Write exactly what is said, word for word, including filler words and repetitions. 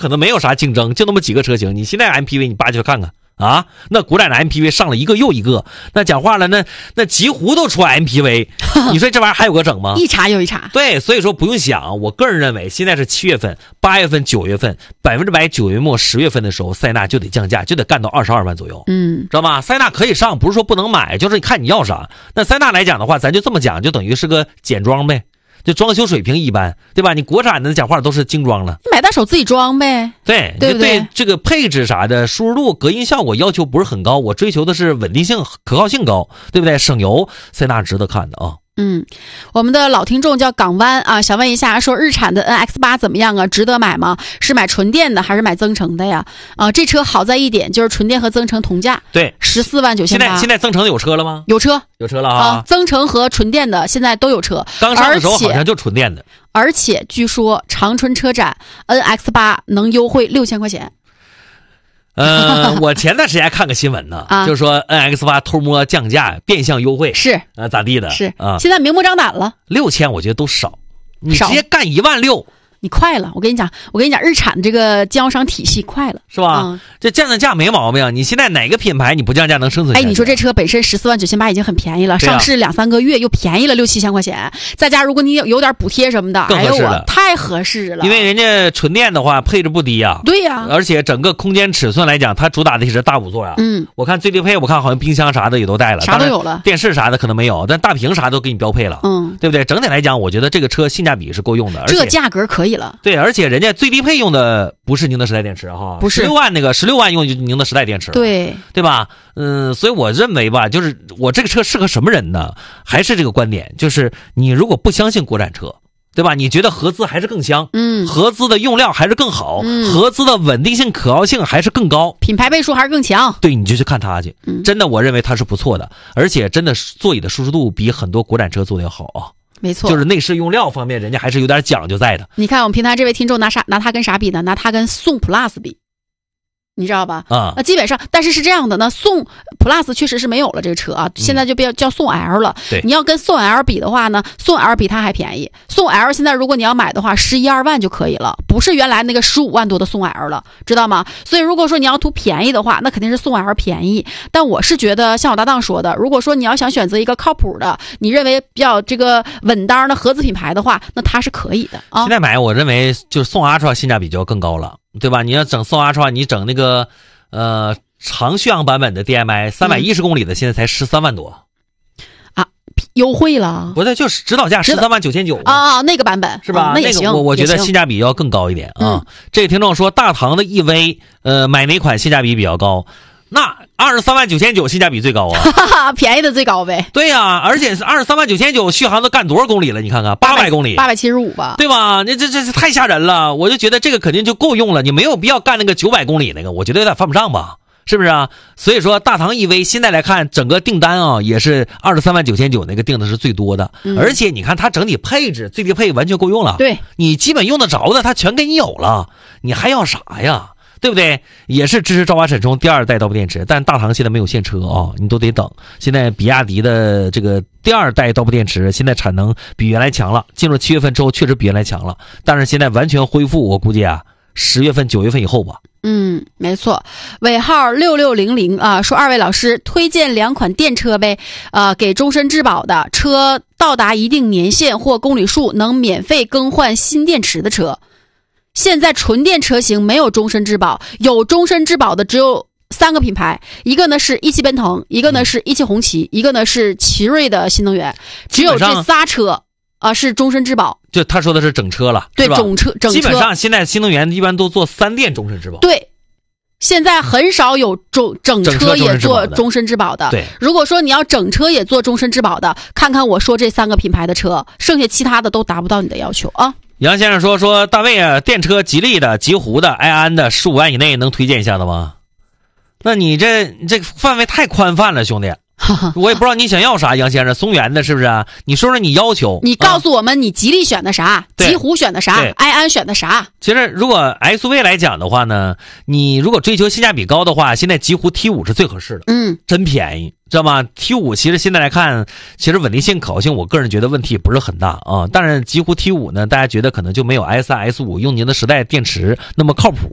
可能没有啥竞争，就那么几个车型。你现在 M P V 你扒去看看啊，那国产的 M P V 上了一个又一个，那讲话了，那那极狐都出 M P V， 你说这玩意儿还有个整吗？ 一茬又一茬。 对，所以说不用想，我个人认为现在是七月份、八月份、九月份，百分之百九月末、十月份的时候，塞纳就得降价，就得干到二十二万左右。 嗯， 知道吗？塞纳可以上，不是说不能买，就是你看你要啥。那塞纳来讲的话，咱就这么讲，就等于是个简装呗。就装修水平一般，对吧？你国产的讲话都是精装了， 买到手自己装呗。 对， 对不对？ 对这个配置啥的，舒适度、隔音效果要求不是很高，我追求的是稳定性、可靠性高，对不对？省油，塞纳值得看的啊。 嗯，我们的老听众叫港湾啊，想问一下，说日产的 N X 八 怎么样啊？值得买吗？是买纯电的还是买增程的呀？啊，这车好在一点就是纯电和增程同价， 对， 十四万九千八。 现在现在增程的有车了吗？ 有车， 有车了啊！ 啊增程和纯电的现在都有车， 刚上的时候好像就纯电的， 而且据说长春车展 N X 八 能优惠六千块钱。 呃，我前段时间看个新闻呢，啊、就是说 N X 八 偷摸降价，变相优惠， 是啊，咋地的？ 是啊， 现在明目张胆了。 六千我觉得都少，你直接干一万六。 你快了，我跟你讲，我跟你讲，日产这个经销商体系快了， 是吧？ 嗯、 这降降价没毛病。你现在哪个品牌你不降价能生存下去？ 哎，你说这车本身十四万九千八已经很便宜了，啊、上市两三个月又便宜了六七千块钱，再加如果你有点补贴什么的， 更合适了， 哎呦我太合适了。 因为人家纯电的话配置不低呀、啊， 对呀、啊， 而且整个空间尺寸来讲，它主打的是大五座呀、啊。 嗯， 我看最低配，我看好像冰箱啥的也都带了， 啥都有了， 电视啥的可能没有，但大屏啥都给你标配了， 嗯， 对不对？整体来讲，我觉得这个车性价比是够用的，而且这价格可以了。 对，而且人家最低配用的不是宁德时代电池哈， 不是十六万那个十六万用的就宁德时代电池， 对对吧？嗯，所以我认为吧，就是我这个车适合什么人呢？还是这个观点，就是你如果不相信国产车，对吧？你觉得合资还是更香， 嗯， 合资的用料还是更好， 嗯， 合资的稳定性、可靠性还是更高， 品牌倍数还是更强， 对，你就去看它去。 嗯， 真的，我认为它是不错的，而且真的座椅的舒适度比很多国产车做的要好啊。 没错， 就是内饰用料方面，人家还是有点讲究在的。 你看我们平台这位听众拿啥拿它跟啥比呢？拿它跟宋 Plus 比。你知道吧？ 啊、 嗯，基本上，但是是这样的呢，宋 Plus 确实是没有了这个车啊，现在就叫叫宋 L 了。 对， 你要跟宋 L 比的话呢，宋 L 比它还便宜。宋 L 现在如果你要买的话，十一二万就可以了，不是原来那个十五万多的宋 L 了，知道吗？所以如果说你要图便宜的话，那肯定是宋 L 便宜。但我是觉得，像我搭档说的，如果说你要想选择一个靠谱的，你认为比较这个稳当的合资品牌的话，那它是可以的啊。 现在买，我认为就是宋 Ultra 性价比就要更高了，对吧？你要整宋 Ultra， 你整那个。呃，长续航版本的 D M I 三百一十公里的，现在才十三万多、 嗯、啊，优惠了。 不对，就是指导价十三万九千九啊，那个版本是吧？ 哦、那也行， 那个我我觉得性价比要更高一点啊。嗯、这个听众说，大唐的 E V， 呃，买哪款性价比比较高？那二十三万九千九性价比最高啊，便宜的最高呗。 对呀、啊，而且二十三万九千九续航都干多少公里了？你看看，八百公里， 八百七十五吧， 对吧？那这这这太吓人了，我就觉得这个肯定就够用了，你没有必要干那个九百公里那个，我觉得有点犯不上吧。是不是啊？所以说大唐 E V 现在来看整个订单啊，也是二十三万九千九那个订的是最多的、嗯，而且你看它整体配置最低配完全够用了， 对， 你基本用得着的它全给你有了，你还要啥呀？对不对？也是支持朝华沈充第二代刀片电池，但大唐现在没有现车啊，你都得等。现在比亚迪的这个第二代刀片电池现在产能比原来强了，进入七月份之后确实比原来强了，但是现在完全恢复，我估计啊，十月份、九月份以后吧。 嗯，没错，尾号六六零零啊，说二位老师推荐两款电车呗，呃，给终身质保的车到达一定年限或公里数能免费更换新电池的车。现在纯电车型没有终身质保，有终身质保的只有三个品牌，一个呢是一汽奔腾，一个呢是一汽红旗，一个呢是奇瑞的新能源，只有这仨车啊、呃、是终身质保。 就他说的是整车了， 对，整车整车。 基本上现在新能源一般都做三电终身质保。 对，现在很少有整整车也做终身质保的。 对， 如果说你要整车也做终身质保的，看看我说这三个品牌的车，剩下其他的都达不到你的要求啊。 杨先生说说大卫啊，电车吉利的、极狐的、埃安的，十五万以内能推荐一下的吗？那你这这范围太宽泛了，兄弟。我也不知道你想要啥，杨先生，松原的是不是啊？你说说你要求， 你告诉我们你吉利选的啥，极狐选的啥，埃安选的啥。 其实如果 S U V 来讲的话呢，你如果追求性价比高的话，现在极狐 T 五 是最合适的， 嗯， 真便宜，知道吗 ？T 五 其实现在来看，其实稳定性、可靠性，我个人觉得问题不是很大啊。但是极狐 T 五 呢，大家觉得可能就没有 S 三、S 五 用宁德时代电池那么靠谱。